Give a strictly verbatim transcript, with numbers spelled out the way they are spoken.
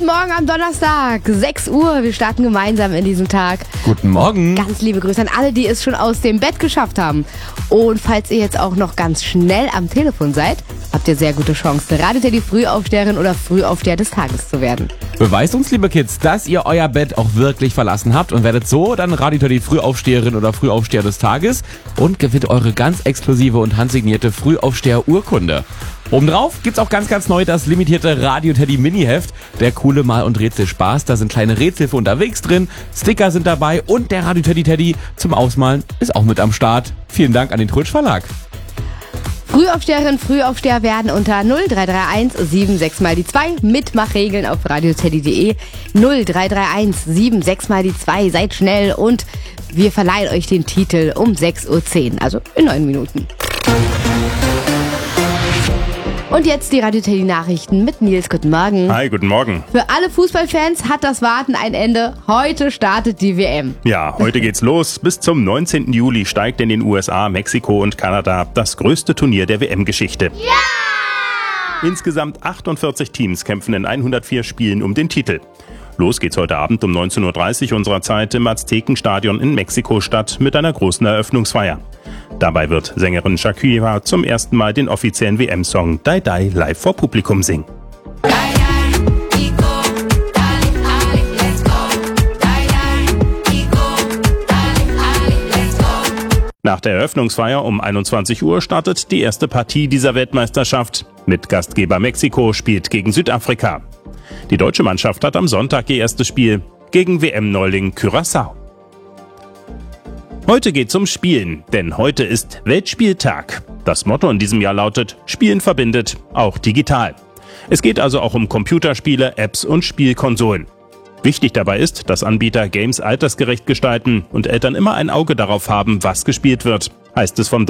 Morgen am Donnerstag, sechs Uhr. Wir starten gemeinsam in diesen Tag. Guten Morgen. Ganz liebe Grüße an alle, die es schon aus dem Bett geschafft haben. Und falls ihr jetzt auch noch ganz schnell am Telefon seid, habt ihr sehr gute Chancen, Radio Teddy Frühaufsteherin oder Frühaufsteher des Tages zu werden. Beweist uns, liebe Kids, dass ihr euer Bett auch wirklich verlassen habt und werdet so dann Radio Teddy Frühaufsteherin oder Frühaufsteher des Tages und gewinnt eure ganz exklusive und handsignierte Frühaufsteher-Urkunde. Obendrauf gibt's auch ganz, ganz neu das limitierte Radio Teddy Mini-Heft. Der coole Mal- und Rätselspaß. Da sind kleine Rätsel für unterwegs drin, Sticker sind dabei und der Radio Teddy Teddy zum Ausmalen ist auch mit am Start. Vielen Dank an den Trutsch Verlag. Frühaufsteherin, Frühaufsteher werden unter null drei drei eins sieben sechs mal die zwei. Mitmachregeln auf radioteddy punkt de. null drei drei eins sieben sechs mal die zwei. Seid schnell und wir verleihen euch den Titel um sechs Uhr zehn, also in neun Minuten. Und jetzt die Radio Teddy Nachrichten mit Nils. Guten Morgen. Hi, guten Morgen. Für alle Fußballfans hat das Warten ein Ende. Heute startet die W M. Ja, heute geht's los. Bis zum neunzehnten Juli steigt in den U S A, Mexiko und Kanada das größte Turnier der W M-Geschichte. Ja! Insgesamt achtundvierzig Teams kämpfen in hundertvier Spielen um den Titel. Los geht's heute Abend um neunzehn Uhr dreißig unserer Zeit im Aztekenstadion in Mexiko-Stadt mit einer großen Eröffnungsfeier. Dabei wird Sängerin Shakira zum ersten Mal den offiziellen W M-Song Die Die live vor Publikum singen. Nach der Eröffnungsfeier um einundzwanzig Uhr startet die erste Partie dieser Weltmeisterschaft. Mit Gastgeber Mexiko spielt gegen Südafrika. Die deutsche Mannschaft hat am Sonntag ihr erstes Spiel gegen W M-Neuling Curaçao. Heute geht's um Spielen, denn heute ist Weltspieltag. Das Motto in diesem Jahr lautet: Spielen verbindet, auch digital. Es geht also auch um Computerspiele, Apps und Spielkonsolen. Wichtig dabei ist, dass Anbieter Games altersgerecht gestalten und Eltern immer ein Auge darauf haben, was gespielt wird, heißt es vom